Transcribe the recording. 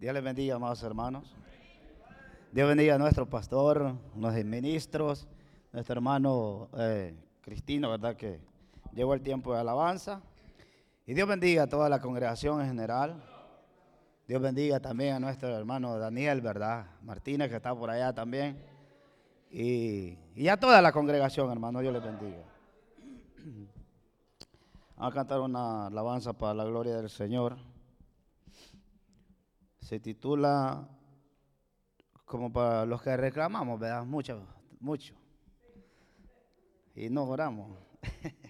Dios les bendiga, amados hermanos. Dios bendiga a nuestro pastor, nuestros ministros, nuestro hermano Cristino, ¿verdad? Que llegó el tiempo de alabanza. Y Dios bendiga a toda la congregación en general. Dios bendiga también a nuestro hermano Daniel, ¿verdad? Martínez, que está por allá también. Y a toda la congregación, hermano, Dios les bendiga. Vamos a cantar una alabanza para la gloria del Señor. Se titula, como para los que reclamamos, ¿verdad? Mucho. Y no oramos.